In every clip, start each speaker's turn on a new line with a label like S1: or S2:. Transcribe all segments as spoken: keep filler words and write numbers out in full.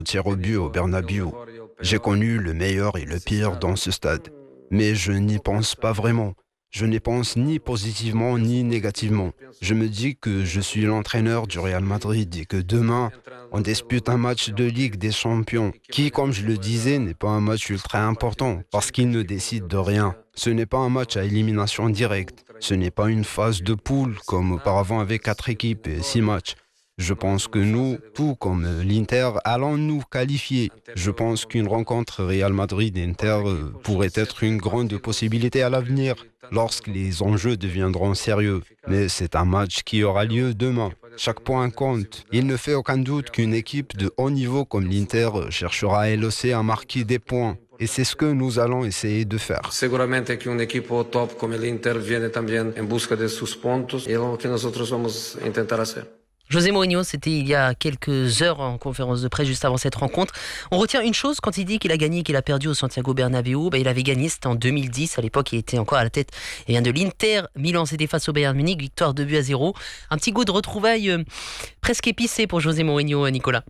S1: tir au but au Bernabéu. J'ai connu le meilleur et le pire dans ce stade. Mais je n'y pense pas vraiment. Je n'y pense ni positivement ni négativement. Je me dis que je suis l'entraîneur du Real Madrid et que demain, on dispute un match de Ligue des Champions, qui, comme je le disais, n'est pas un match ultra important, parce qu'il ne décide de rien. Ce n'est pas un match à élimination directe. Ce n'est pas une phase de poule, comme auparavant avec quatre équipes et six matchs. Je pense que nous, tout comme l'Inter, allons nous qualifier. Je pense qu'une rencontre Real Madrid-Inter euh, pourrait être une grande possibilité à l'avenir, lorsque les enjeux deviendront sérieux. Mais c'est un match qui aura lieu demain. Chaque point compte. Il ne fait aucun doute qu'une équipe de haut niveau comme l'Inter cherchera elle aussi à marquer des points. Et c'est ce que nous allons essayer de faire.
S2: Seguramente que un equipo top como el Inter viene también en busca de sus puntos y es lo que nosotros vamos a intentar hacer.
S3: José Mourinho, c'était il y a quelques heures en conférence de presse juste avant cette rencontre. On retient une chose quand il dit qu'il a gagné et qu'il a perdu au Santiago Bernabéu. Ben, il avait gagné, c'était en deux mille dix. À l'époque, il était encore à la tête eh bien, de l'Inter. Milan, c'était face au Bayern Munich, victoire deux buts à zéro. Un petit goût de retrouvailles euh, presque épicé pour José Mourinho, Nicolas.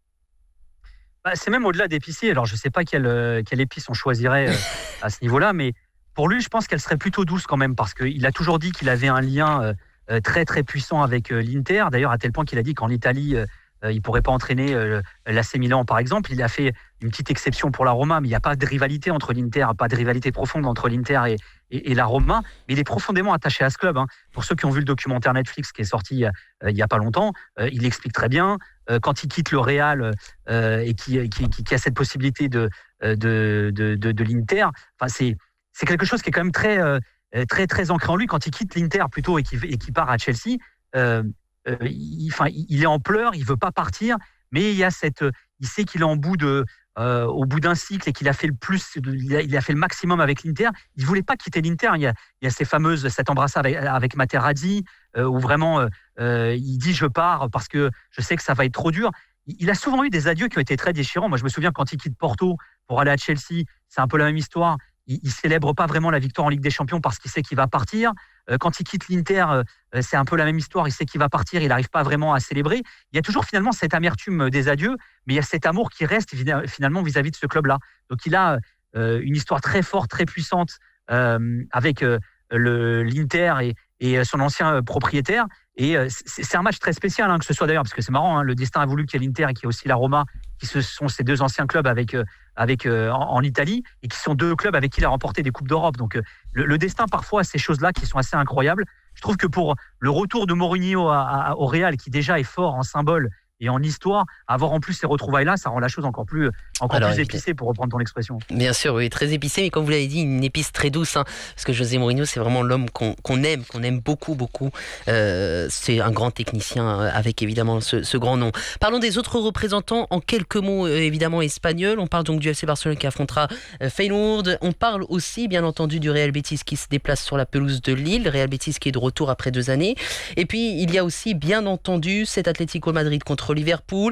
S4: Bah, c'est même au-delà d'épicé. Alors, je ne sais pas quelle, euh, quelle épice on choisirait euh, à ce niveau-là, mais pour lui, je pense qu'elle serait plutôt douce quand même, parce qu'il a toujours dit qu'il avait un lien euh, euh, très très puissant avec euh, l'Inter. D'ailleurs, à tel point qu'il a dit qu'en Italie, euh, euh, il ne pourrait pas entraîner euh, l'A C Milan, par exemple. Il a fait une petite exception pour la Roma, mais il n'y a pas de rivalité entre l'Inter, pas de rivalité profonde entre l'Inter et, et, et la Roma. Mais il est profondément attaché à ce club. Hein. Pour ceux qui ont vu le documentaire Netflix qui est sorti euh, il n'y a pas longtemps, euh, il explique très bien. Euh, quand il quitte le Real euh, et qui, qui, qui, qui a cette possibilité de, de, de, de, de l'Inter, enfin, c'est, c'est quelque chose qui est quand même très, euh, très, très ancré en lui. Quand il quitte l'Inter plutôt et qu'il, et qu'il part à Chelsea, euh, euh, il, enfin, il est en pleurs, il ne veut pas partir, mais il, y a cette, il sait qu'il est en bout de, euh, au bout d'un cycle et qu'il a fait le plus, il a, il a fait le maximum avec l'Inter. Il ne voulait pas quitter l'Inter. Il y a, il y a ces fameuses, cette embrassade avec, avec Materazzi, euh, où vraiment euh, euh, il dit je pars parce que je sais que ça va être trop dur. Il, il a souvent eu des adieux qui ont été très déchirants. Moi, je me souviens quand il quitte Porto pour aller à Chelsea, c'est un peu la même histoire. Il ne célèbre pas vraiment la victoire en Ligue des Champions parce qu'il sait qu'il va partir. Euh, quand il quitte l'Inter, euh, c'est un peu la même histoire. Il sait qu'il va partir, il n'arrive pas vraiment à célébrer. Il y a toujours finalement cette amertume des adieux, mais il y a cet amour qui reste finalement vis-à-vis de ce club-là. Donc il a euh, une histoire très forte, très puissante euh, avec euh, le, l'Inter et, et son ancien propriétaire. Et euh, c'est, c'est un match très spécial, hein, que ce soit d'ailleurs, parce que c'est marrant, hein, le destin a voulu qu'il y ait l'Inter et qu'il y ait aussi la Roma, qui ce sont ces deux anciens clubs avec, euh, avec, euh, en, en Italie, et qui sont deux clubs avec qui il a remporté des Coupes d'Europe. Donc euh, le, le destin parfois a ces choses-là qui sont assez incroyables. Je trouve que pour le retour de Mourinho à, à, au Real, qui déjà est fort en symbole et en histoire, avoir en plus ces retrouvailles-là, ça rend la chose encore plus, encore Alors, plus épicée, pour reprendre ton expression.
S3: Bien sûr, oui, très épicée, mais comme vous l'avez dit, une épice très douce, hein, parce que José Mourinho, c'est vraiment l'homme qu'on, qu'on aime, qu'on aime beaucoup, beaucoup. Euh, c'est un grand technicien, avec évidemment ce, ce grand nom. Parlons des autres représentants, en quelques mots, euh, évidemment, espagnols. On parle donc du F C Barcelone qui affrontera euh, Feyenoord. On parle aussi, bien entendu, du Real Betis qui se déplace sur la pelouse de Lille. Real Betis qui est de retour après deux années. Et puis, il y a aussi, bien entendu, cet Atlético Madrid contre Liverpool.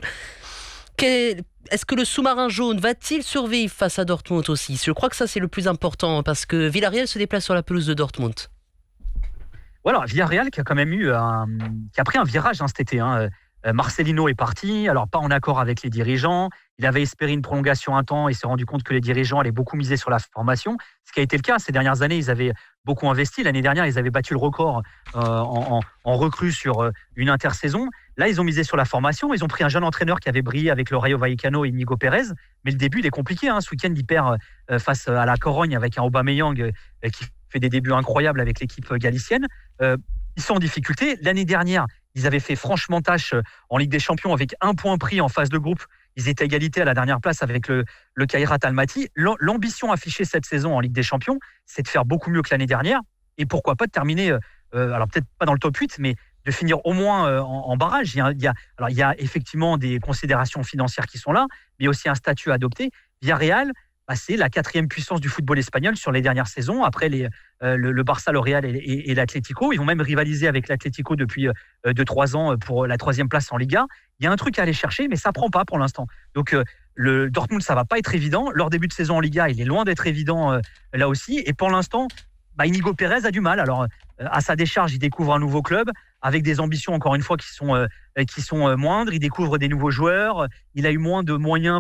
S3: Quel, est-ce que le sous-marin jaune va-t-il survivre face à Dortmund aussi ? Je crois que ça c'est le plus important parce que Villarreal se déplace sur la pelouse de Dortmund.
S4: Voilà, Villarreal qui a quand même eu un, qui a pris un virage hein, cet été. Hein. Marcelino est parti, alors pas en accord avec les dirigeants. Il avait espéré une prolongation un temps et s'est rendu compte que les dirigeants allaient beaucoup miser sur la formation. Ce qui a été le cas ces dernières années, ils avaient beaucoup investi. L'année dernière, ils avaient battu le record euh, en, en, en recrue sur une intersaison. Là, ils ont misé sur la formation. Ils ont pris un jeune entraîneur qui avait brillé avec le Rayo Vallecano et Inigo Pérez. Mais le début, il est compliqué. Hein. Ce week-end, il perd euh, face à la Corogne avec un Aubameyang euh, qui fait des débuts incroyables avec l'équipe galicienne. Euh, ils sont en difficulté. L'année dernière, ils avaient fait franchement tâche en Ligue des Champions avec un point pris en phase de groupe. Ils étaient à égalité à la dernière place avec le, le Kairat Almaty. L'ambition affichée cette saison en Ligue des Champions, c'est de faire beaucoup mieux que l'année dernière. Et pourquoi pas de terminer, euh, alors peut-être pas dans le top huit, mais de finir au moins euh, en, en barrage. Il y, a, il, y a, alors il y a effectivement des considérations financières qui sont là, mais aussi un statut à adopter. Villarreal, bah, c'est la quatrième puissance du football espagnol sur les dernières saisons, après les, euh, le, le Barça, le Real et, et, et l'Atlético. Ils vont même rivaliser avec l'Atlético depuis euh, deux trois ans pour la troisième place en Liga. Il y a un truc à aller chercher, mais ça ne prend pas pour l'instant. Donc, euh, le Dortmund, ça ne va pas être évident. Leur début de saison en Liga, il est loin d'être évident euh, là aussi. Et pour l'instant, bah, Inigo Pérez a du mal. Alors, euh, à sa décharge, il découvre un nouveau club avec des ambitions, encore une fois, qui sont, euh, qui sont euh, moindres. Il découvre des nouveaux joueurs. Il a eu moins de moyens